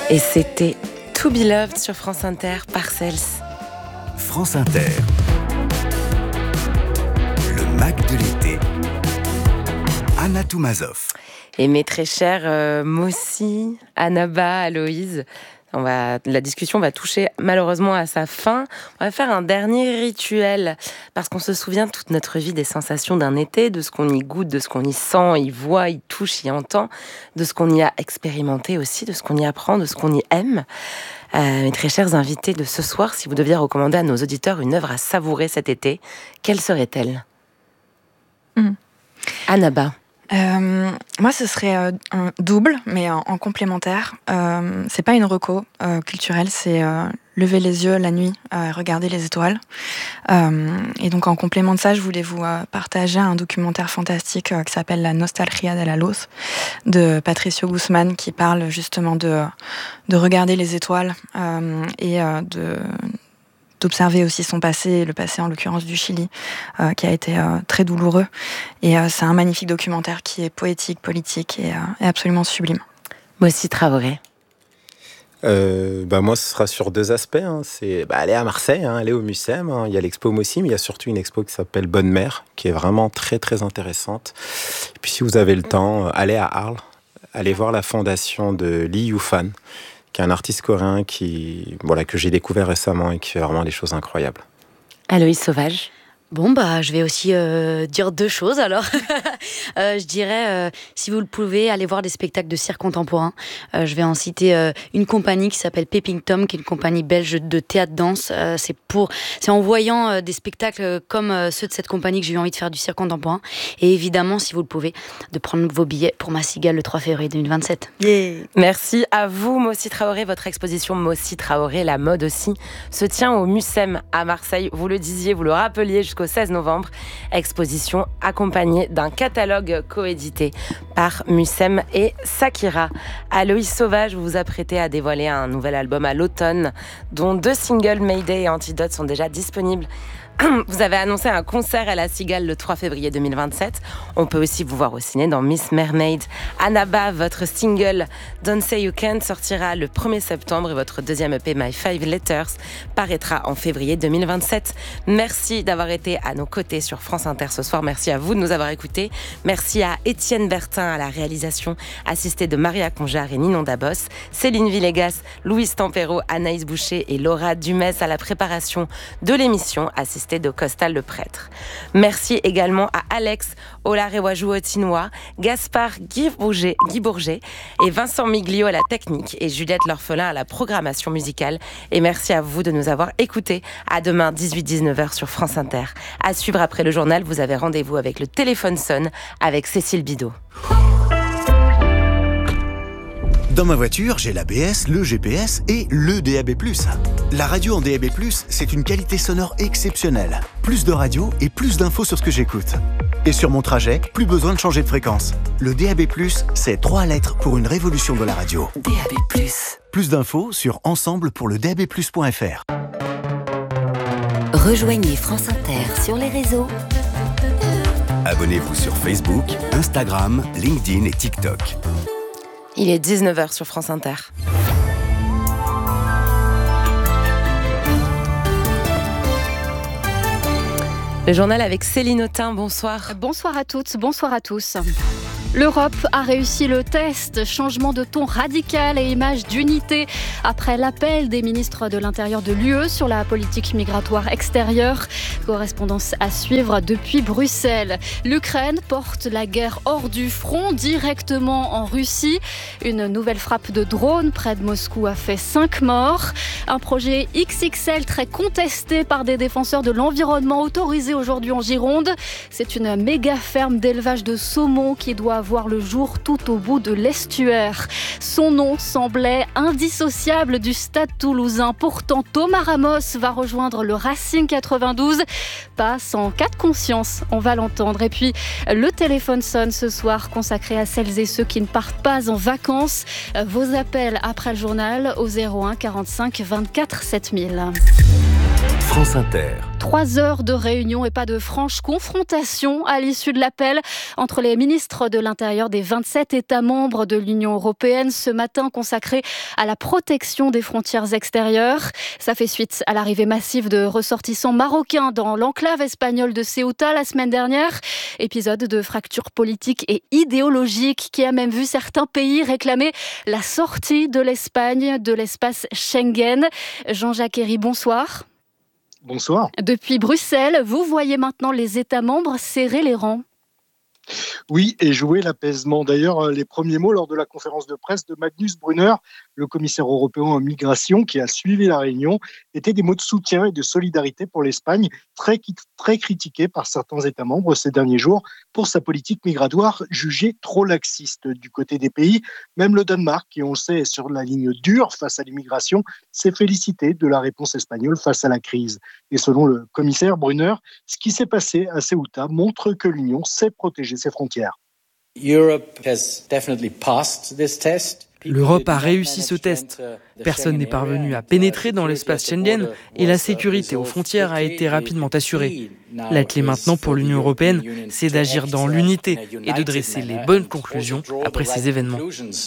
Et c'était To Be Loved sur France Inter, Parcels. France Inter. Le Mac de l'été. Anna Toumazov. Et mes très chers Mossy, Annaba, Aloïse, la discussion va toucher malheureusement à sa fin. On va faire un dernier rituel parce qu'on se souvient toute notre vie des sensations d'un été, de ce qu'on y goûte, de ce qu'on y sent, y voit, y touche, y entend, de ce qu'on y a expérimenté aussi, de ce qu'on y apprend, de ce qu'on y aime. Mes très chers invités de ce soir, si vous deviez recommander à nos auditeurs une œuvre à savourer cet été, quelle serait-elle ? Annaba. Moi, ce serait un double, mais en complémentaire. C'est pas une reco culturelle, c'est lever les yeux la nuit, regarder les étoiles. Et donc, en complément de ça, je voulais vous partager un documentaire fantastique qui s'appelle La Nostalgia de la Luz de Patricio Guzmán, qui parle justement de regarder les étoiles et d'observer aussi son passé, le passé en l'occurrence du Chili, qui a été très douloureux. Et c'est un magnifique documentaire qui est poétique, politique et absolument sublime. Mossy Traoré. Moi, ce sera sur deux aspects. C'est aller à Marseille, aller au Mucem. Il y a l'expo Mossy, mais il y a surtout une expo qui s'appelle Bonne Mère, qui est vraiment très très intéressante. Et puis si vous avez le temps, allez à Arles, allez voir la fondation de Lee Yufan, qui est un artiste coréen que j'ai découvert récemment et qui fait vraiment des choses incroyables. Aloïse Sauvage. Bon, je vais aussi dire deux choses alors. Je dirais, si vous le pouvez, allez voir des spectacles de cirque contemporain. Je vais en citer une compagnie qui s'appelle Peeping Tom, qui est une compagnie belge de théâtre-danse. C'est en voyant des spectacles comme ceux de cette compagnie que j'ai eu envie de faire du cirque contemporain. Et évidemment, si vous le pouvez, de prendre vos billets pour ma cigale le 3 février 2027. Yeah. Merci à vous, Mossy Traoré. Votre exposition Mossy Traoré, la mode aussi, se tient au Mucem à Marseille. Vous le disiez, vous le rappeliez, jusqu'au 16 novembre. Exposition accompagnée d'un catalogue coédité par Mucem et Sakira. Aloïse Sauvage, vous vous apprêtez à dévoiler un nouvel album à l'automne, dont 2 singles, Mayday et Antidote, sont déjà disponibles. Vous avez annoncé un concert à la Cigale le 3 février 2027. On peut aussi vous voir au ciné dans Miss Mermaid. Annaba, votre single Don't Say You Can't sortira le 1er septembre et votre deuxième EP My Five Letters paraîtra en février 2027. Merci d'avoir été à nos côtés sur France Inter ce soir. Merci à vous de nous avoir écoutés. Merci à Étienne Bertin à la réalisation, assisté de Maria Conjar et Ninon Dabos, Céline Villegas, Louise Tempero, Anaïs Boucher et Laura Dumès à la préparation de l'émission, assistée de Costal le prêtre. Merci également à Alex Olarewaju-Otinois, Gaspard Guy Bourget et Vincent Miglio à la technique et Juliette L'Orphelin à la programmation musicale. Et merci à vous de nous avoir écoutés. À demain 18-19h sur France Inter. À suivre après le journal, vous avez rendez-vous avec le téléphone sonne avec Cécile Bidot. Dans ma voiture, j'ai l'ABS, le GPS et le DAB+. La radio en DAB+, c'est une qualité sonore exceptionnelle. Plus de radio et plus d'infos sur ce que j'écoute. Et sur mon trajet, plus besoin de changer de fréquence. Le DAB+, c'est 3 lettres pour une révolution de la radio. DAB+. Plus d'infos sur ensemble-pour-le-DAB+.fr. Rejoignez France Inter sur les réseaux. Abonnez-vous sur Facebook, Instagram, LinkedIn et TikTok. Il est 19h sur France Inter. Le journal avec Céline Autain, bonsoir. Bonsoir à toutes, bonsoir à tous. L'Europe a réussi le test, changement de ton radical et image d'unité après l'appel des ministres de l'Intérieur de l'UE sur la politique migratoire extérieure. Correspondance à suivre depuis Bruxelles. L'Ukraine porte la guerre hors du front, directement en Russie. Une nouvelle frappe de drone près de Moscou a fait 5 morts. Un projet XXL très contesté par des défenseurs de l'environnement autorisé aujourd'hui en Gironde. C'est une méga ferme d'élevage de saumon qui doit voir le jour tout au bout de l'estuaire. Son nom semblait indissociable du Stade toulousain. Pourtant, Thomas Ramos va rejoindre le Racing 92. Pas sans cas de conscience, on va l'entendre. Et puis, le téléphone sonne ce soir, consacré à celles et ceux qui ne partent pas en vacances. Vos appels après le journal au 01 45 24 7000. France Inter. 3 heures de réunion et pas de franche confrontation à l'issue de l'appel entre les ministres de l'Intérieur des 27 États membres de l'Union européenne, ce matin consacré à la protection des frontières extérieures. Ça fait suite à l'arrivée massive de ressortissants marocains dans l'enclave espagnole de Ceuta la semaine dernière. Épisode de fracture politique et idéologique qui a même vu certains pays réclamer la sortie de l'Espagne de l'espace Schengen. Jean-Jacques Herry, bonsoir. Bonsoir. Depuis Bruxelles, vous voyez maintenant les États membres serrer les rangs. Oui, et jouer l'apaisement. D'ailleurs, les premiers mots lors de la conférence de presse de Magnus Brunner, le commissaire européen en migration qui a suivi la réunion, étaient des mots de soutien et de solidarité pour l'Espagne, très critiquée par certains États membres ces derniers jours pour sa politique migratoire jugée trop laxiste du côté des pays. Même le Danemark, qui on le sait est sur la ligne dure face à l'immigration, s'est félicité de la réponse espagnole face à la crise. Et selon le commissaire Brunner, ce qui s'est passé à Ceuta montre que l'Union sait protéger ses frontières. L'Europe a réussi ce test. Personne n'est parvenu à pénétrer dans l'espace Schengen et la sécurité aux frontières a été rapidement assurée. La clé maintenant pour l'Union européenne, c'est d'agir dans l'unité et de dresser les bonnes conclusions après ces événements.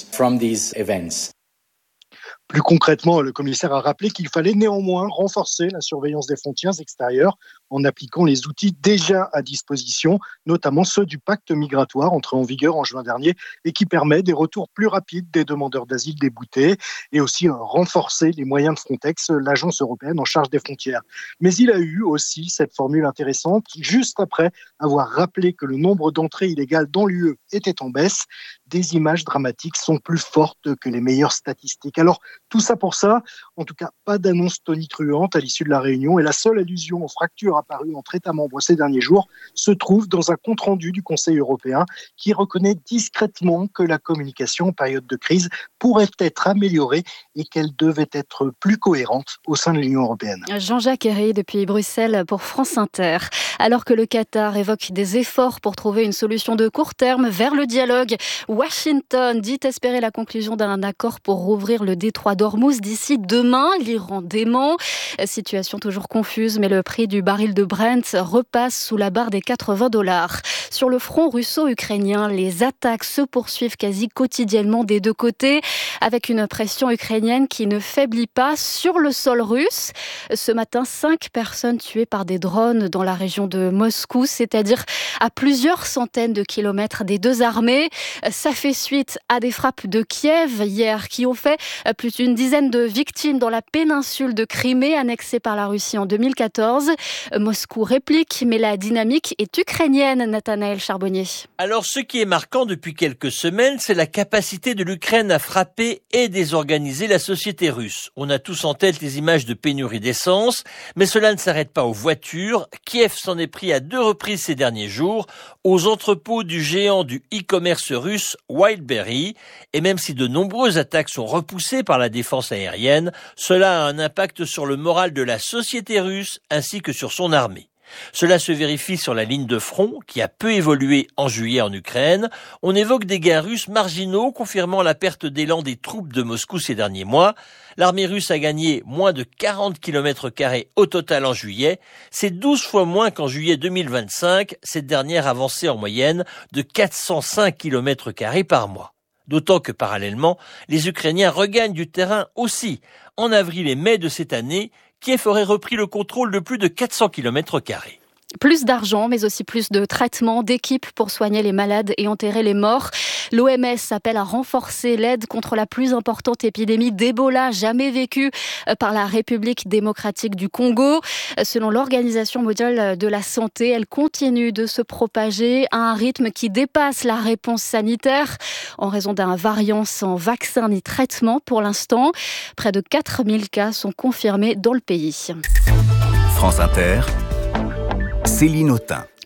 Plus concrètement, le commissaire a rappelé qu'il fallait néanmoins renforcer la surveillance des frontières extérieures en appliquant les outils déjà à disposition, notamment ceux du pacte migratoire entré en vigueur en juin dernier et qui permet des retours plus rapides des demandeurs d'asile déboutés et aussi renforcer les moyens de Frontex, l'agence européenne en charge des frontières. Mais il a eu aussi cette formule intéressante juste après avoir rappelé que le nombre d'entrées illégales dans l'UE était en baisse. Des images dramatiques sont plus fortes que les meilleures statistiques. Alors, tout ça pour ça, en tout cas, pas d'annonce tonitruante à l'issue de la réunion et la seule allusion aux fractures apparues entre États membres ces derniers jours se trouve dans un compte-rendu du Conseil européen qui reconnaît discrètement que la communication en période de crise pourrait être améliorée et qu'elle devait être plus cohérente au sein de l'Union européenne. Jean-Jacques Herry depuis Bruxelles pour France Inter. Alors que le Qatar évoque des efforts pour trouver une solution de court terme vers le dialogue, Washington dit espérer la conclusion d'un accord pour rouvrir le détroit d'Ormuz d'ici demain. L'Iran dément. Situation toujours confuse, mais le prix du baril de Brent repasse sous la barre des $80. Sur le front russo-ukrainien, les attaques se poursuivent quasi quotidiennement des deux côtés, avec une pression ukrainienne qui ne faiblit pas sur le sol russe. Ce matin, 5 personnes tuées par des drones dans la région de Moscou, c'est-à-dire à plusieurs centaines de kilomètres des deux armées. Ça fait suite à des frappes de Kiev hier qui ont fait plus d'une dizaine de victimes dans la péninsule de Crimée, annexée par la Russie en 2014. Moscou réplique, mais la dynamique est ukrainienne, Nathanaël Charbonnier. Alors, ce qui est marquant depuis quelques semaines, c'est la capacité de l'Ukraine à frapper et désorganiser la société russe. On a tous en tête les images de pénurie d'essence, mais cela ne s'arrête pas aux voitures. Kiev s'en est pris à 2 reprises ces derniers jours aux entrepôts du géant du e-commerce russe Wildberry. Et même si de nombreuses attaques sont repoussées par la défense aérienne, cela a un impact sur le moral de la société russe ainsi que sur son armée. Cela se vérifie sur la ligne de front, qui a peu évolué en juillet en Ukraine. On évoque des gains russes marginaux, confirmant la perte d'élan des troupes de Moscou ces derniers mois. L'armée russe a gagné moins de 40 km² au total en juillet. C'est 12 fois moins qu'en juillet 2025. Cette dernière avançait en moyenne de 405 km² par mois. D'autant que parallèlement, les Ukrainiens regagnent du terrain aussi. En avril et mai de cette année, Kiev aurait repris le contrôle de plus de 400 km². Plus d'argent, mais aussi plus de traitements, d'équipes pour soigner les malades et enterrer les morts. L'OMS appelle à renforcer l'aide contre la plus importante épidémie d'Ebola jamais vécue par la République démocratique du Congo. Selon l'Organisation mondiale de la santé, elle continue de se propager à un rythme qui dépasse la réponse sanitaire en raison d'un variant sans vaccin ni traitement pour l'instant. Près de 4000 cas sont confirmés dans le pays. France Inter, Céline Autain.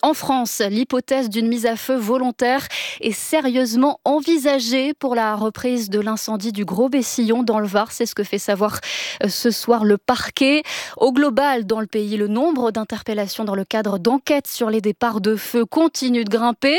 En France, l'hypothèse d'une mise à feu volontaire est sérieusement envisagée pour la reprise de l'incendie du Gros-Bessillon dans le Var. C'est ce que fait savoir ce soir le parquet. Au global, dans le pays, le nombre d'interpellations dans le cadre d'enquêtes sur les départs de feu continue de grimper.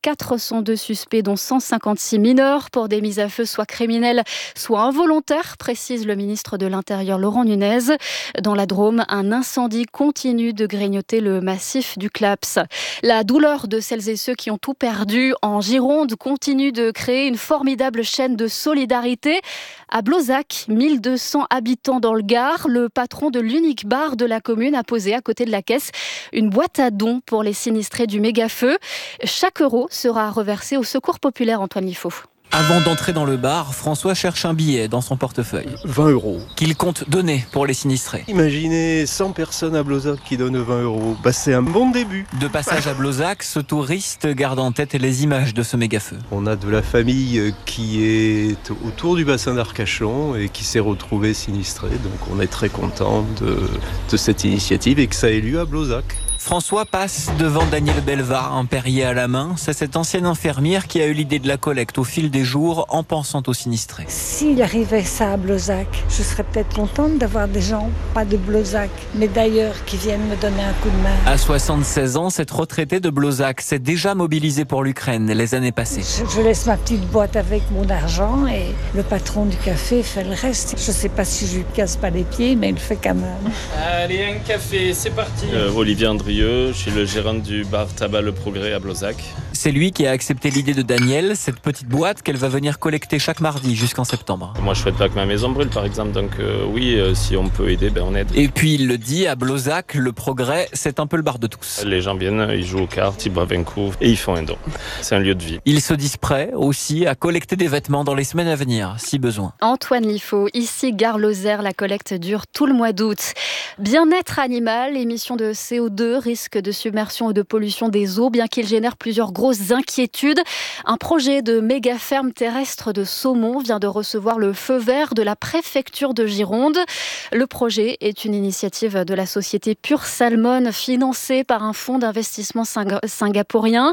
402 suspects, dont 156 mineurs, pour des mises à feu soit criminelles, soit involontaires, précise le ministre de l'Intérieur Laurent Nunez. Dans la Drôme, un incendie continue de grignoter le massif du Claps. La douleur de celles et ceux qui ont tout perdu en Gironde continue de créer une formidable chaîne de solidarité. À Blozac, 1200 habitants dans le Gard, le patron de l'unique bar de la commune a posé à côté de la caisse une boîte à dons pour les sinistrés du méga-feu. Chaque euro sera reversé au Secours populaire, Antoine Liffaut. Avant d'entrer dans le bar, François cherche un billet dans son portefeuille. 20 € Qu'il compte donner pour les sinistrés. Imaginez 100 personnes à Blozac qui donnent 20 €. C'est un bon début. De passage à Blozac, ce touriste garde en tête les images de ce méga-feu. On a de la famille qui est autour du bassin d'Arcachon et qui s'est retrouvée sinistrée. Donc on est très content de cette initiative et que ça ait lieu à Blozac. François passe devant Daniel Belvar, un perrier à la main. C'est cette ancienne infirmière qui a eu l'idée de la collecte au fil des jours en pensant aux sinistrés. S'il arrivait ça à Blozac, je serais peut-être contente d'avoir des gens, pas de Blozac, mais d'ailleurs, qui viennent me donner un coup de main. À 76 ans, cette retraitée de Blozac s'est déjà mobilisée pour l'Ukraine les années passées. Je laisse ma petite boîte avec mon argent et le patron du café fait le reste. Je ne sais pas si je lui casse pas les pieds, mais il le fait quand même. Allez, un café, c'est parti. Olivier Andrieux, je suis le gérant du bar Tabac Le Progrès à Blozac. C'est lui qui a accepté l'idée de Daniel, cette petite boîte qu'elle va venir collecter chaque mardi jusqu'en septembre. Moi, je souhaite pas que ma maison brûle, par exemple, donc oui, si on peut aider, on aide. Et puis il le dit, à Blozac, Le Progrès, c'est un peu le bar de tous. Les gens viennent, ils jouent aux cartes, ils boivent un coup et ils font un don. C'est un lieu de vie. Ils se disent prêts aussi à collecter des vêtements dans les semaines à venir, si besoin. Antoine Liffaut, ici Gare Lozère, la collecte dure tout le mois d'août. Bien-être animal, émissions de CO2, risque de submersion et de pollution des eaux, bien qu'il génère plusieurs grosses inquiétudes. Un projet de méga ferme terrestre de saumon vient de recevoir le feu vert de la préfecture de Gironde. Le projet est une initiative de la société Pure Salmon, financée par un fonds d'investissement singapourien.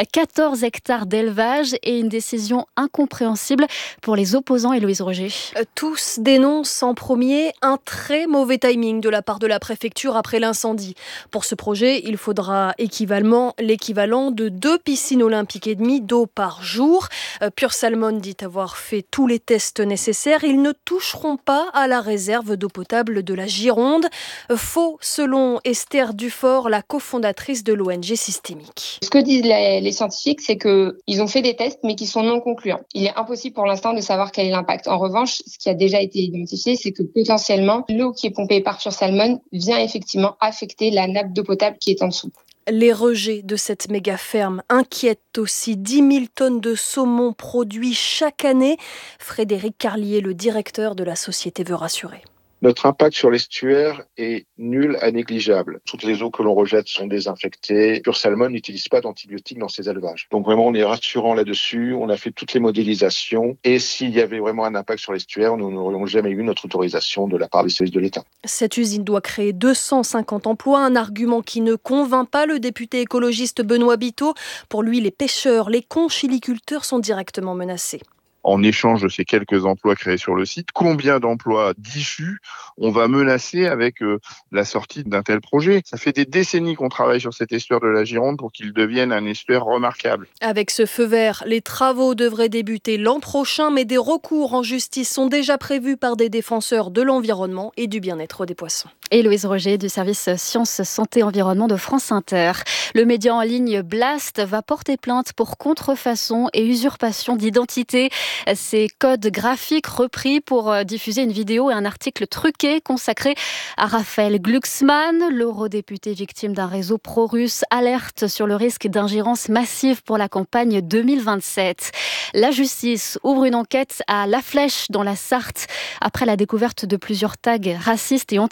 14 hectares d'élevage et une décision incompréhensible pour les opposants. Héloïse Roger. Tous dénoncent en premier un très mauvais timing de la part de la préfecture après l'incendie. Pour ce projet, il faudra l'équivalent de 2 piscines olympiques et demie d'eau par jour. Pure Salmon dit avoir fait tous les tests nécessaires. Ils ne toucheront pas à la réserve d'eau potable de la Gironde. Faux, selon Esther Dufort, la cofondatrice de l'ONG Systémique. Ce que disent les scientifiques, c'est qu'ils ont fait des tests, mais qui sont non concluants. Il est impossible pour l'instant de savoir quel est l'impact. En revanche, ce qui a déjà été identifié, c'est que potentiellement, l'eau qui est pompée par Pure Salmon vient effectivement affecter la nappe d'eau potable qui est en dessous. Les rejets de cette méga ferme inquiètent aussi. 10 000 tonnes de saumon produits chaque année. Frédéric Carlier, le directeur de la société, veut rassurer. Notre impact sur l'estuaire est nul à négligeable. Toutes les eaux que l'on rejette sont désinfectées. Pure Salmon n'utilise pas d'antibiotiques dans ses élevages. Donc vraiment, on est rassurant là-dessus. On a fait toutes les modélisations. Et s'il y avait vraiment un impact sur l'estuaire, nous n'aurions jamais eu notre autorisation de la part des services de l'État. Cette usine doit créer 250 emplois, un argument qui ne convainc pas le député écologiste Benoît Biteau. Pour lui, les pêcheurs, les conchiliculteurs sont directement menacés. En échange de ces quelques emplois créés sur le site, combien d'emplois diffus on va menacer avec la sortie d'un tel projet? Ça fait des décennies qu'on travaille sur cet estuaire de la Gironde pour qu'il devienne un estuaire remarquable. Avec ce feu vert, les travaux devraient débuter l'an prochain, mais des recours en justice sont déjà prévus par des défenseurs de l'environnement et du bien-être des poissons. Héloïse Roger du service Sciences, Santé, Environnement de France Inter. Le média en ligne Blast va porter plainte pour contrefaçon et usurpation d'identité. Ces codes graphiques repris pour diffuser une vidéo et un article truqué consacré à Raphaël Glucksmann, l'eurodéputé victime d'un réseau pro-russe, alerte sur le risque d'ingérence massive pour la campagne 2027. La justice ouvre une enquête à La Flèche dans la Sarthe après la découverte de plusieurs tags racistes et antisémites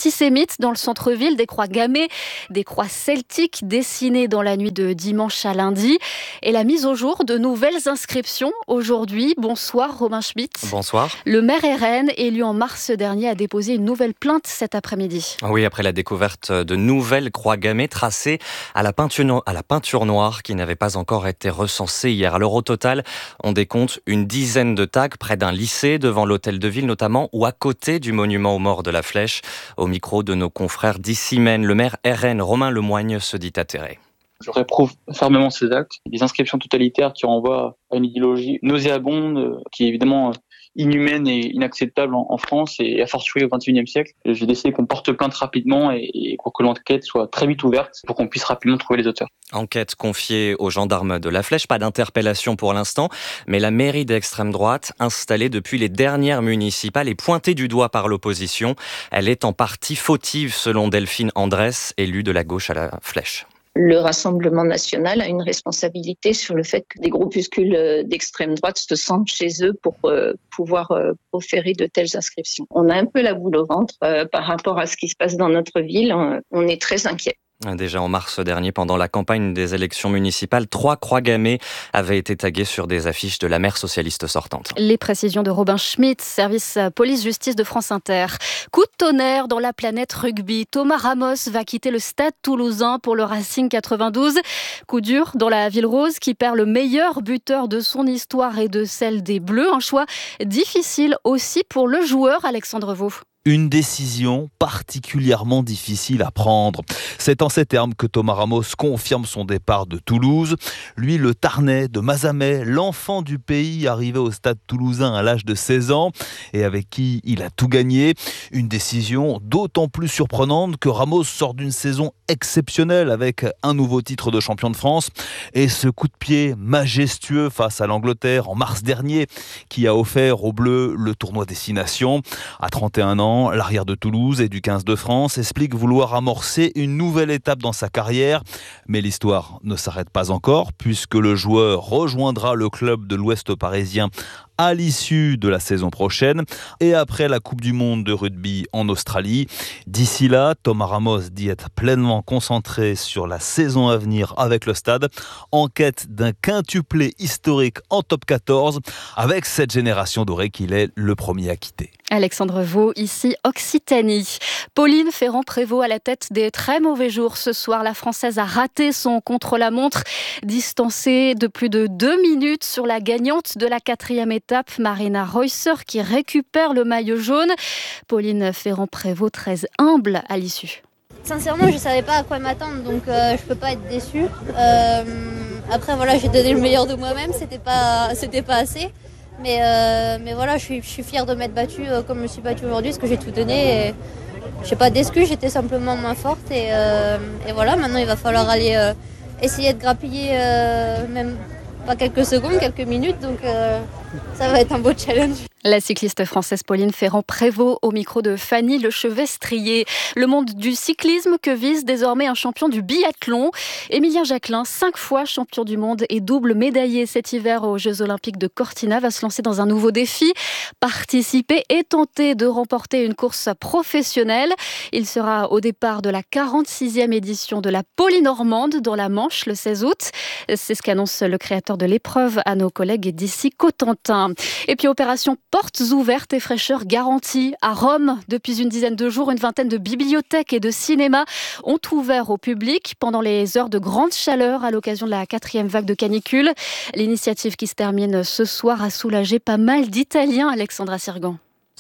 Schmitt dans le centre-ville, des croix gammées, des croix celtiques dessinées dans la nuit de dimanche à lundi et la mise au jour de nouvelles inscriptions aujourd'hui. Bonsoir Robin Schmitt. Bonsoir. Le maire RN, élu en mars dernier, a déposé une nouvelle plainte cet après-midi. Oui, après la découverte de nouvelles croix gammées tracées à la peinture noire qui n'avait pas encore été recensée hier. Alors au total, on décompte une dizaine de tags près d'un lycée, devant l'hôtel de ville notamment, ou à côté du monument aux morts de la Flèche. Au micro de nos confrères d'Ici Maine, le maire RN Romain Lemoigne se dit atterré. Je réprouve fermement ces actes, des inscriptions totalitaires qui renvoient à une idéologie nauséabonde, qui est évidemment inhumaine et inacceptable en France et a fortiori au XXIe siècle. J'ai décidé qu'on porte plainte rapidement et pour que l'enquête soit très vite ouverte pour qu'on puisse rapidement trouver les auteurs. Enquête confiée aux gendarmes de la Flèche, pas d'interpellation pour l'instant, mais la mairie d'extrême droite, installée depuis les dernières municipales et pointée du doigt par l'opposition, elle est en partie fautive selon Delphine Andrès, élue de la gauche à la Flèche. Le Rassemblement national a une responsabilité sur le fait que des groupuscules d'extrême droite se sentent chez eux pour pouvoir proférer de telles inscriptions. On a un peu la boule au ventre par rapport à ce qui se passe dans notre ville. On est très inquiets. Déjà en mars dernier, pendant la campagne des élections municipales, 3 croix gammées avaient été taguées sur des affiches de la maire socialiste sortante. Les précisions de Robin Schmitt, service police-justice de France Inter. Coup de tonnerre dans la planète rugby. Thomas Ramos va quitter le stade toulousain pour le Racing 92. Coup dur dans la Ville Rose qui perd le meilleur buteur de son histoire et de celle des Bleus. Un choix difficile aussi pour le joueur Alexandre Vaux. Une décision particulièrement difficile à prendre. C'est en ces termes que Thomas Ramos confirme son départ de Toulouse. Lui, le Tarnais de Mazamet, l'enfant du pays arrivé au stade toulousain à l'âge de 16 ans et avec qui il a tout gagné. Une décision d'autant plus surprenante que Ramos sort d'une saison exceptionnelle avec un nouveau titre de champion de France et ce coup de pied majestueux face à l'Angleterre en mars dernier qui a offert aux Bleus le tournoi Destination. À 31 ans, l'arrière de Toulouse et du 15 de France explique vouloir amorcer une nouvelle étape dans sa carrière. Mais l'histoire ne s'arrête pas encore puisque le joueur rejoindra le club de l'Ouest parisien à l'issue de la saison prochaine et après la Coupe du Monde de rugby en Australie. D'ici là, Thomas Ramos dit être pleinement concentré sur la saison à venir avec le Stade, en quête d'un quintuplé historique en top 14 avec cette génération dorée qu'il est le premier à quitter. Alexandre Vaux, ici Occitanie. Pauline Ferrand-Prévot à la tête des très mauvais jours. Ce soir, la Française a raté son contre-la-montre, distancée de plus de 2 minutes sur la gagnante de la 4e étape, Marina Reusser, qui récupère le maillot jaune. Pauline Ferrand-Prévot, très humble à l'issue. Sincèrement, je ne savais pas à quoi m'attendre, donc je ne peux pas être déçue. Après, voilà, j'ai donné le meilleur de moi-même, c'était pas assez. Mais voilà, je suis fière de m'être battue comme je me suis battue aujourd'hui, parce que j'ai tout donné. Et je n'ai pas d'excuses, j'étais simplement moins forte. Et voilà, maintenant il va falloir aller essayer de grappiller, même pas quelques secondes, quelques minutes. Donc ça va être un beau challenge. La cycliste française Pauline Ferrand-Prévot au micro de Fanny Lechevestrier. Le monde du cyclisme que vise désormais un champion du biathlon. Émilien Jacquelin, 5 fois champion du monde et double médaillé cet hiver aux Jeux Olympiques de Cortina, va se lancer dans un nouveau défi. Participer et tenter de remporter une course professionnelle. Il sera au départ de la 46e édition de la Polynormande dans la Manche le 16 août. C'est ce qu'annonce le créateur de l'épreuve à nos collègues d'ici Cotentin. Et puis opération portes ouvertes et fraîcheur garantie. À Rome, depuis une dizaine de jours, une vingtaine de bibliothèques et de cinémas ont ouvert au public pendant les heures de grande chaleur à l'occasion de la 4e vague de canicule. L'initiative qui se termine ce soir a soulagé pas mal d'Italiens, Alexandra Sirgan.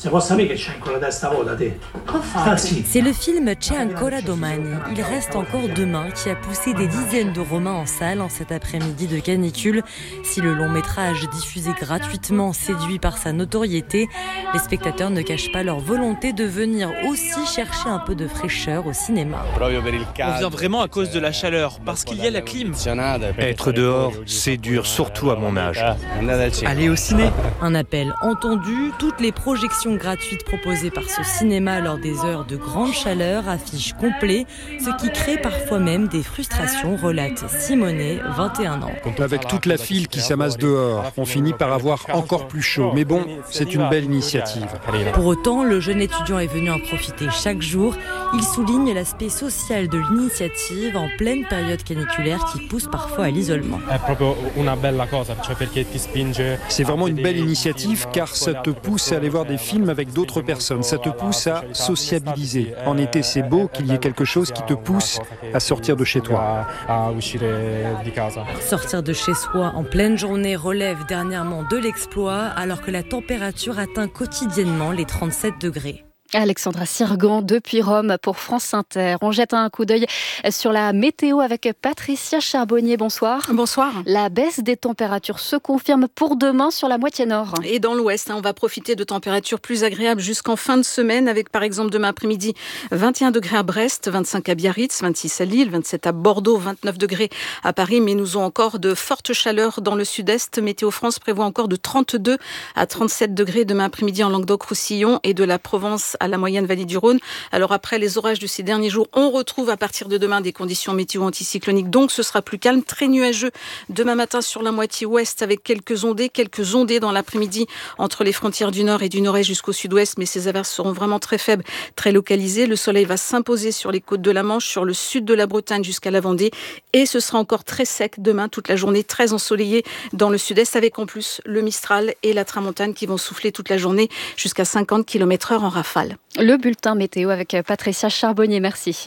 C'est le film C'è ancora domani, il reste encore demain, qui a poussé des dizaines de Romains en salle en cet après-midi de canicule. Si le long métrage diffusé gratuitement séduit par sa notoriété, les spectateurs ne cachent pas leur volonté de venir aussi chercher un peu de fraîcheur au cinéma. On vient vraiment à cause de la chaleur, parce qu'il y a la clim. Être dehors, c'est dur, surtout à mon âge. Aller au ciné. Un appel entendu, toutes les projections projection gratuite proposée par ce cinéma lors des heures de grande chaleur affiche complet, ce qui crée parfois même des frustrations, relate Simonet, 21 ans. Avec toute la file qui s'amasse dehors, on finit par avoir encore plus chaud. Mais bon, c'est une belle initiative. Pour autant, le jeune étudiant est venu en profiter chaque jour. Il souligne l'aspect social de l'initiative en pleine période caniculaire qui pousse parfois à l'isolement. C'est vraiment une belle initiative car ça te pousse à aller voir des films avec d'autres personnes. Ça te pousse à sociabiliser. En été, c'est beau qu'il y ait quelque chose qui te pousse à sortir de chez toi. Sortir de chez soi en pleine journée relève dernièrement de l'exploit alors que la température atteint quotidiennement les 37 degrés. Alexandra Sirgan depuis Rome pour France Inter. On jette un coup d'œil sur la météo avec Patricia Charbonnier. Bonsoir. Bonsoir. La baisse des températures se confirme pour demain sur la moitié nord. Et dans l'ouest, on va profiter de températures plus agréables jusqu'en fin de semaine avec par exemple demain après-midi 21 degrés à Brest, 25 à Biarritz, 26 à Lille, 27 à Bordeaux, 29 degrés à Paris. Mais nous avons encore de fortes chaleurs dans le sud-est. Météo France prévoit encore de 32 à 37 degrés demain après-midi en Languedoc-Roussillon et de la Provence à la moyenne vallée du Rhône. Alors après les orages de ces derniers jours, on retrouve à partir de demain des conditions météo anticycloniques, donc ce sera plus calme, très nuageux demain matin sur la moitié ouest avec quelques ondées dans l'après-midi entre les frontières du nord et du nord-est jusqu'au sud-ouest, mais ces averses seront vraiment très faibles, très localisées. Le soleil va s'imposer sur les côtes de la Manche, sur le sud de la Bretagne jusqu'à la Vendée et ce sera encore très sec demain, toute la journée très ensoleillée dans le sud-est avec en plus le Mistral et la Tramontane qui vont souffler toute la journée jusqu'à 50 km/h en rafale. Le bulletin météo avec Patricia Charbonnier, merci.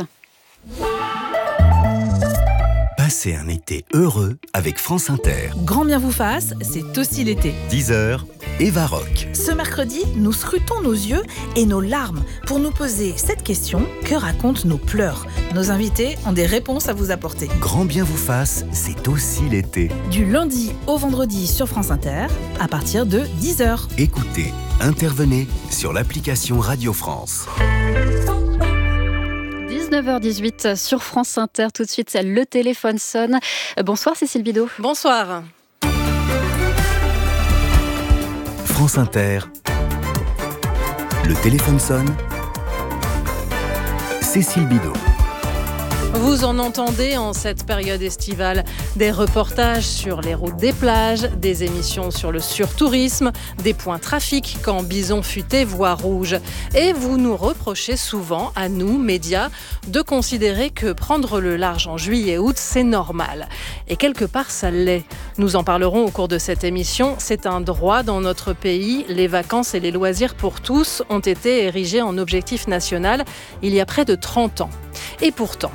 Passez un été heureux avec France Inter. Grand bien vous fasse, c'est aussi l'été. 10h, Eva Rock. Ce mercredi, nous scrutons nos yeux et nos larmes pour nous poser cette question, que racontent nos pleurs ? Nos invités ont des réponses à vous apporter. Grand bien vous fasse, c'est aussi l'été. Du lundi au vendredi sur France Inter, à partir de 10h. Écoutez, intervenez sur l'application Radio France. 19h18 sur France Inter. Tout de suite, le téléphone sonne. Bonsoir Cécile Bidot. Bonsoir. France Inter. Le téléphone sonne. Cécile Bidot. Vous en entendez en cette période estivale des reportages sur les routes des plages, des émissions sur le surtourisme, des points trafic quand bison futé voie rouge. Et vous nous reprochez souvent, à nous, médias, de considérer que prendre le large en juillet-août, c'est normal. Et quelque part, ça l'est. Nous en parlerons au cours de cette émission. C'est un droit dans notre pays. Les vacances et les loisirs pour tous ont été érigés en objectif national il y a près de 30 ans. Et pourtant,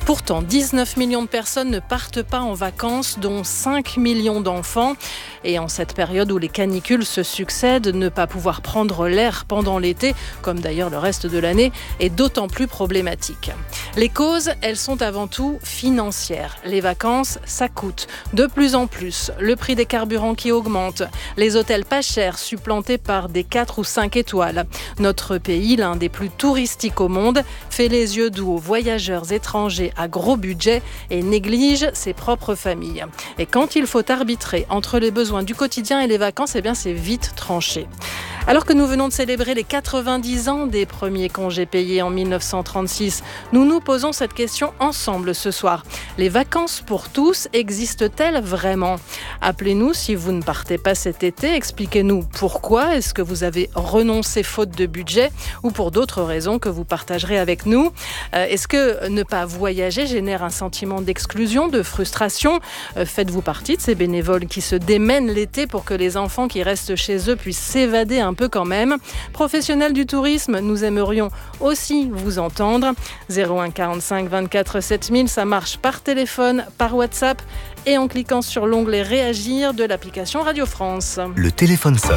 19 millions de personnes ne partent pas en vacances, dont 5 millions d'enfants. Et en cette période où les canicules se succèdent, ne pas pouvoir prendre l'air pendant l'été, comme d'ailleurs le reste de l'année, est d'autant plus problématique. Les causes, elles sont avant tout financières. Les vacances, ça coûte. De plus en plus, le prix des carburants qui augmente, les hôtels pas chers supplantés par des 4 ou 5 étoiles. Notre pays, l'un des plus touristiques au monde, fait les yeux doux aux voyageurs étrangers à gros budget et néglige ses propres familles. Et quand il faut arbitrer entre les besoins du quotidien et les vacances, eh bien c'est vite tranché. Alors que nous venons de célébrer les 90 ans des premiers congés payés en 1936, nous nous posons cette question ensemble ce soir. Les vacances pour tous existent-elles vraiment ? Appelez-nous si vous ne partez pas cet été, expliquez-nous pourquoi, est-ce que vous avez renoncé faute de budget ou pour d'autres raisons que vous partagerez avec nous ? Est-ce que ne pas voyager génère un sentiment d'exclusion, de frustration ? Faites-vous partie de ces bénévoles qui se démènent l'été pour que les enfants qui restent chez eux puissent s'évader un peu quand même. Professionnels du tourisme, nous aimerions aussi vous entendre. 01 45 24 7000, ça marche par téléphone, par WhatsApp et en cliquant sur l'onglet Réagir de l'application Radio France. Le téléphone sonne.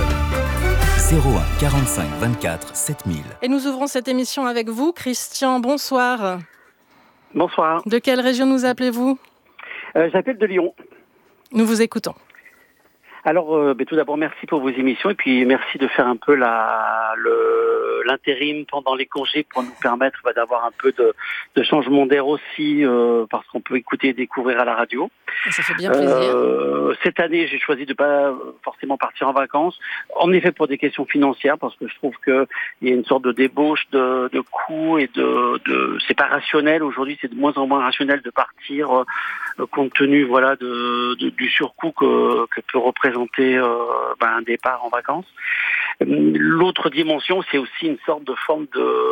01 45 24 7000. Et nous ouvrons cette émission avec vous. Christian, bonsoir. Bonsoir. De quelle région nous appelez-vous ? J'appelle de Lyon. Nous vous écoutons. Alors, tout d'abord, merci pour vos émissions et puis merci de faire un peu l'intérim pendant les congés pour nous permettre d'avoir un peu de changement d'air aussi, parce qu'on peut écouter et découvrir à la radio. Ça fait bien plaisir. Cette année, j'ai choisi de pas forcément partir en vacances. En effet, pour des questions financières, parce que je trouve qu'il y a une sorte de débauche de coûts et c'est pas rationnel. Aujourd'hui, c'est de moins en moins rationnel de partir compte tenu du surcoût que peut représenter un départ en vacances. L'autre dimension, c'est aussi une sorte de forme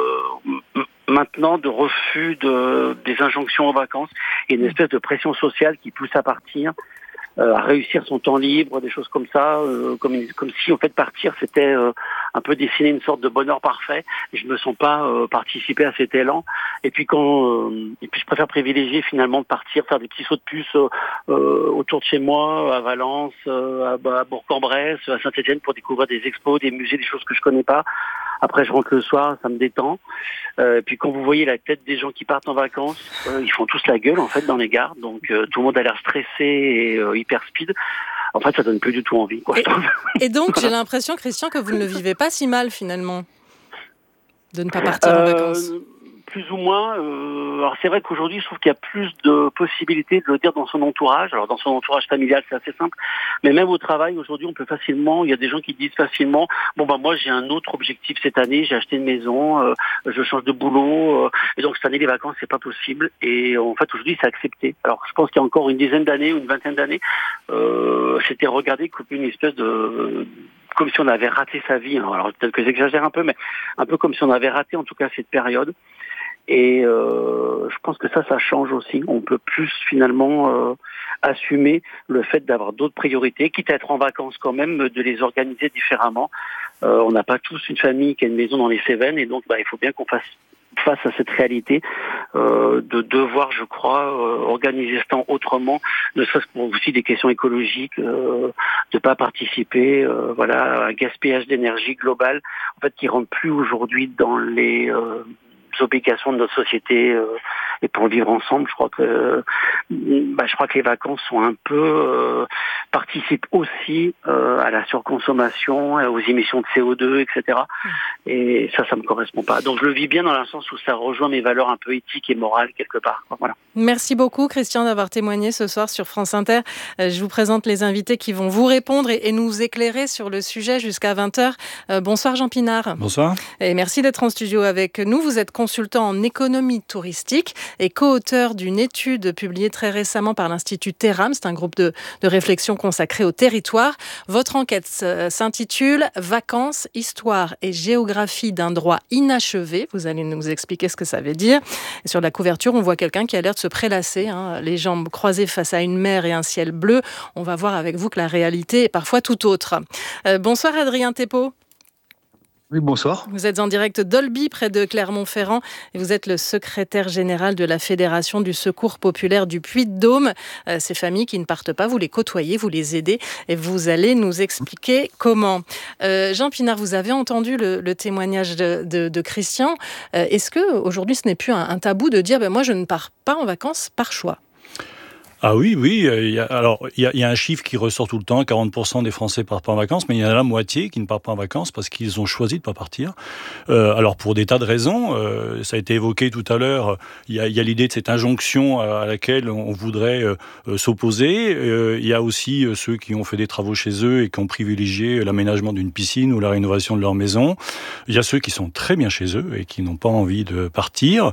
maintenant de refus des injonctions aux vacances et une espèce de pression sociale qui pousse à partir, à réussir son temps libre, des choses comme ça, comme si en fait partir c'était un peu dessiner une sorte de bonheur parfait. Et je me sens pas participer à cet élan. Et puis je préfère privilégier finalement de partir faire des petits sauts de puce autour de chez moi, à Valence, à Bourg-en-Bresse, à Saint-Étienne pour découvrir des expos, des musées, des choses que je connais pas. Après, je rentre le soir, ça me détend. Et puis quand vous voyez la tête des gens qui partent en vacances, ils font tous la gueule en fait dans les gares. Donc tout le monde a l'air stressé et hyper speed. En fait, ça donne plus du tout envie, quoi. Et donc, j'ai l'impression, Christian, que vous ne le vivez pas si mal finalement, de ne pas partir en vacances. Plus ou moins. Alors c'est vrai qu'aujourd'hui, je trouve qu'il y a plus de possibilités de le dire dans son entourage. Alors dans son entourage familial, c'est assez simple. Mais même au travail, aujourd'hui, on peut facilement. Il y a des gens qui disent facilement. Moi, j'ai un autre objectif cette année. J'ai acheté une maison. Je change de boulot. Et donc cette année, les vacances, c'est pas possible. Et en fait, aujourd'hui, c'est accepté. Alors je pense qu'il y a encore une dizaine d'années ou une vingtaine d'années, c'était regardé comme une espèce de comme si on avait raté sa vie. Alors peut-être que j'exagère un peu, mais un peu comme si on avait raté en tout cas cette période. Et je pense que ça change aussi. On peut plus finalement assumer le fait d'avoir d'autres priorités, quitte à être en vacances quand même, de les organiser différemment. On n'a pas tous une famille qui a une maison dans les Cévennes, et donc il faut bien qu'on fasse face à cette réalité de devoir, je crois, organiser ce temps autrement, ne serait-ce que pour aussi des questions écologiques, de pas participer, à un gaspillage d'énergie global, en fait, qui rentre plus aujourd'hui dans les obligations de notre société et pour vivre ensemble. Je crois que les vacances sont un peu participent aussi à la surconsommation, aux émissions de CO2, etc. Et ça me correspond pas. Donc je le vis bien dans le sens où ça rejoint mes valeurs un peu éthiques et morales quelque part. Voilà. Merci beaucoup Christian d'avoir témoigné ce soir sur France Inter. Je vous présente les invités qui vont vous répondre et nous éclairer sur le sujet jusqu'à 20h. Bonsoir Jean Pinard. Bonsoir. Et merci d'être en studio avec nous. Vous êtes consultant en économie touristique et co-auteur d'une étude publiée très récemment par l'Institut Terram. C'est un groupe de réflexion consacré au territoire. Votre enquête s'intitule « Vacances, histoire et géographie d'un droit inachevé ». Vous allez nous expliquer ce que ça veut dire. Et sur la couverture, on voit quelqu'un qui a l'air de se prélasser, les jambes croisées face à une mer et un ciel bleu. On va voir avec vous que la réalité est parfois tout autre. Bonsoir Adrien Thépeau. Oui, bonsoir. Vous êtes en direct d'Olby, près de Clermont-Ferrand, et vous êtes le secrétaire général de la Fédération du Secours Populaire du Puy-de-Dôme. Ces familles qui ne partent pas, vous les côtoyez, vous les aidez, et vous allez nous expliquer comment. Jean Pinard, vous avez entendu le témoignage de Christian. Est-ce qu'aujourd'hui, ce n'est plus un tabou de dire moi, je ne pars pas en vacances par choix ? Ah oui, il y a un chiffre qui ressort tout le temps, 40% des Français partent pas en vacances, mais il y en a la moitié qui ne partent pas en vacances parce qu'ils ont choisi de pas partir. Alors pour des tas de raisons, ça a été évoqué tout à l'heure, il y a l'idée de cette injonction à laquelle on voudrait s'opposer. Il y a aussi ceux qui ont fait des travaux chez eux et qui ont privilégié l'aménagement d'une piscine ou la rénovation de leur maison. Il y a ceux qui sont très bien chez eux et qui n'ont pas envie de partir.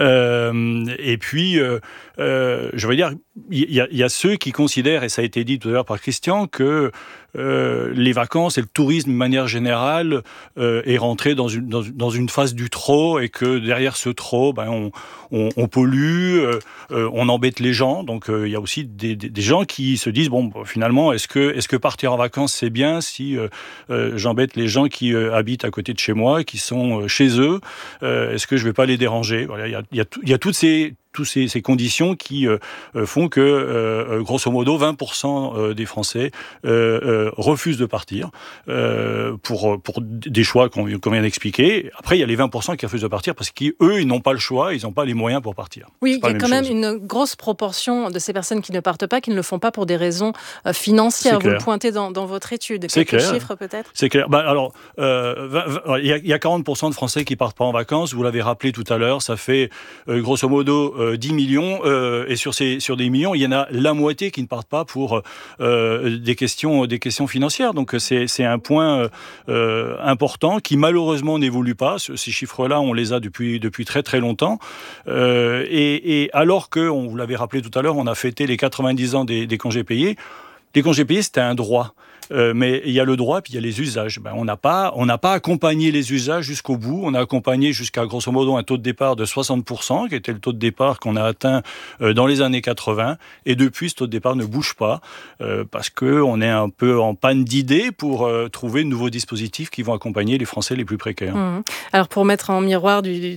Et puis, je veux dire, il y a ceux qui considèrent, et ça a été dit tout à l'heure par Christian, que les vacances et le tourisme de manière générale est rentré dans une phase du trop, et que derrière ce trop, on pollue, on embête les gens. Donc il y a aussi des gens qui se disent finalement est-ce que partir en vacances c'est bien si j'embête les gens qui habitent à côté de chez moi, qui sont chez eux, est-ce que je vais pas les déranger? Voilà, il y a toutes ces ces conditions qui font que, grosso modo, 20% des Français refusent de partir pour des choix qu'on vient d'expliquer. Après, il y a les 20% qui refusent de partir parce qu'eux, ils n'ont pas le choix, ils n'ont pas les moyens pour partir. Oui, il y a quand même une grosse proportion de ces personnes qui ne partent pas, qui ne le font pas pour des raisons financières. Vous le pointez dans votre étude. Quelques chiffres peut-être ? C'est clair. Alors, il y a 40% de Français qui partent pas en vacances. Vous l'avez rappelé tout à l'heure, ça fait grosso modo 10 millions. Et sur 10 millions, il y en a la moitié qui ne partent pas pour des questions financières. Donc c'est un point important qui malheureusement n'évolue pas. Ces chiffres-là, on les a depuis très très longtemps. Et alors que, on vous l'avait rappelé tout à l'heure, on a fêté les 90 ans des congés payés. Les congés payés, c'était un droit. Mais il y a le droit, puis il y a les usages. On n'a pas accompagné les usages jusqu'au bout. On a accompagné jusqu'à grosso modo un taux de départ de 60%, qui était le taux de départ qu'on a atteint dans les années 80. Et depuis, ce taux de départ ne bouge pas, parce qu'on est un peu en panne d'idées pour trouver de nouveaux dispositifs qui vont accompagner les Français les plus précaires. Alors pour mettre en miroir du